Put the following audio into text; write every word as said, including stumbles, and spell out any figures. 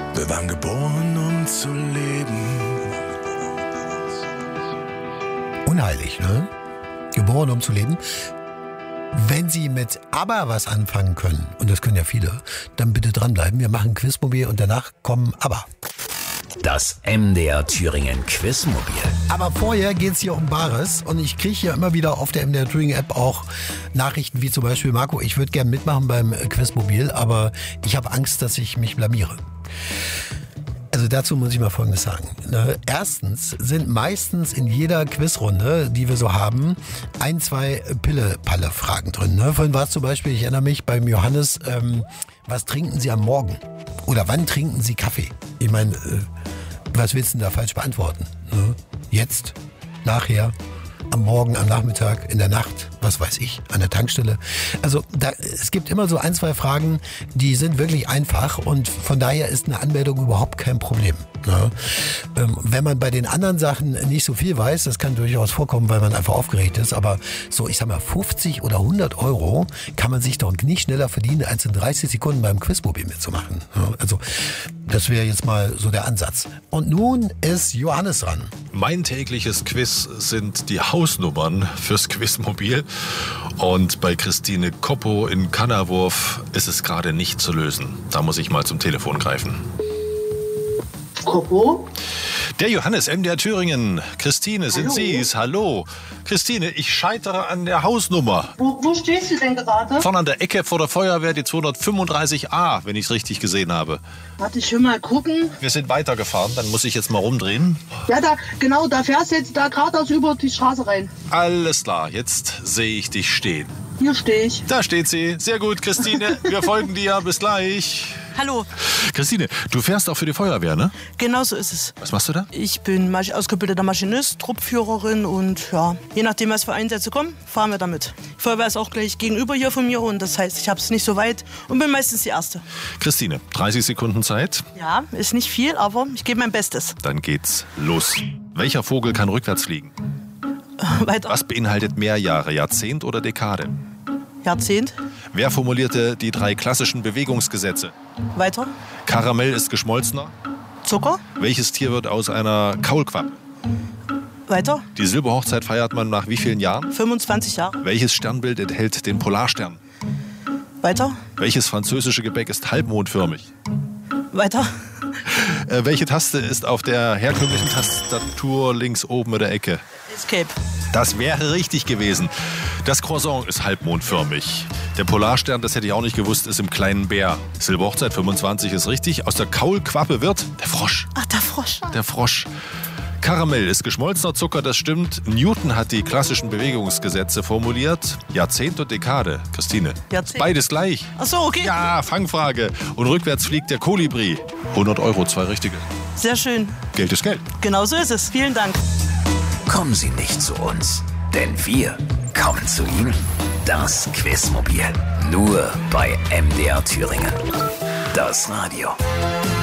Wir waren geboren, um zu leben. Unheilig, ne? Geboren, um zu leben. Wenn Sie mit ABBA was anfangen können, und das können ja viele, dann bitte dranbleiben. Wir machen Quizmobil und danach kommen ABBA. Das M D R Thüringen Quizmobil. Aber vorher geht es hier um Bares und ich kriege hier immer wieder auf der M D R Thüringen App auch Nachrichten wie zum Beispiel: Marco, ich würde gerne mitmachen beim Quizmobil, aber ich habe Angst, dass ich mich blamiere. Also dazu muss ich mal Folgendes sagen. Erstens sind meistens in jeder Quizrunde, die wir so haben, ein, zwei Pille-Palle-Fragen drin. Vorhin war es zum Beispiel, ich erinnere mich beim Johannes, ähm, was trinken Sie am Morgen? Oder wann trinken Sie Kaffee? Ich meine, äh, was willst du denn da falsch beantworten? Jetzt, nachher, am Morgen, am Nachmittag, in der Nacht, was weiß ich, an der Tankstelle. Also da, es gibt immer so ein, zwei Fragen, die sind wirklich einfach und von daher ist eine Anmeldung überhaupt kein Problem. Ne? Ähm, wenn man bei den anderen Sachen nicht so viel weiß, das kann durchaus vorkommen, weil man einfach aufgeregt ist, aber so, ich sag mal, fünfzig oder hundert Euro kann man sich doch nicht schneller verdienen, als in dreißig Sekunden beim Quizmobil mitzumachen. Ne? Also das wäre jetzt mal so der Ansatz. Und nun ist Johannes dran. Mein tägliches Quiz sind die Hausnummern fürs Quizmobil. Und bei Christine Koppo in Kannerwurf ist es gerade nicht zu lösen. Da muss ich mal zum Telefon greifen. Koppo? Der Johannes, M D R Thüringen. Christine, sind Hallo. Sie's? Hallo. Christine, ich scheitere an der Hausnummer. Wo, wo stehst du denn gerade? Vorne an der Ecke vor der Feuerwehr, die zweihundertfünfunddreißig a, wenn ich es richtig gesehen habe. Warte, ich will mal gucken. Wir sind weitergefahren, dann muss ich jetzt mal rumdrehen. Ja, da, genau, da fährst du jetzt da geradeaus über die Straße rein. Alles klar, jetzt sehe ich dich stehen. Hier stehe ich. Da steht sie. Sehr gut, Christine. Wir folgen dir. Bis gleich. Hallo. Christine, du fährst auch für die Feuerwehr, ne? Genau so ist es. Was machst du da? Ich bin ausgebildeter Maschinist, Truppführerin und ja, je nachdem, was für Einsätze kommen, fahren wir damit. Die Feuerwehr ist auch gleich gegenüber hier von mir und das heißt, ich habe es nicht so weit und bin meistens die Erste. Christine, dreißig Sekunden Zeit. Ja, ist nicht viel, aber ich gebe mein Bestes. Dann geht's los. Welcher Vogel kann rückwärts fliegen? Äh, weiter. Was beinhaltet Mehrjahre, Jahrzehnt oder Dekade? Jahrzehnt. Wer formulierte die drei klassischen Bewegungsgesetze? Weiter. Karamell ist geschmolzener. Zucker. Welches Tier wird aus einer Kaulquappe? Weiter. Die Silberhochzeit feiert man nach wie vielen Jahren? fünfundzwanzig Jahre. Welches Sternbild enthält den Polarstern? Weiter. Welches französische Gebäck ist halbmondförmig? Weiter. Äh, welche Taste ist auf der herkömmlichen Tastatur links oben in der Ecke? Escape. Das wäre richtig gewesen. Das Croissant ist halbmondförmig. Der Polarstern, das hätte ich auch nicht gewusst, ist im kleinen Bär. Silberhochzeit fünfundzwanzig ist richtig. Aus der Kaulquappe wird der Frosch. Ach, der Frosch. Der Frosch. Karamell ist geschmolzener Zucker, das stimmt. Newton hat die klassischen Bewegungsgesetze formuliert. Jahrzehnt und Dekade. Christine. Jahrzehnt. Beides gleich. Ach so, okay. Ja, Fangfrage. Und rückwärts fliegt der Kolibri. hundert Euro, zwei richtige. Sehr schön. Geld ist Geld. Genau so ist es. Vielen Dank. Kommen Sie nicht zu uns, denn wir kommen zu Ihnen. Das Quizmobil. Nur bei M D R Thüringen. Das Radio.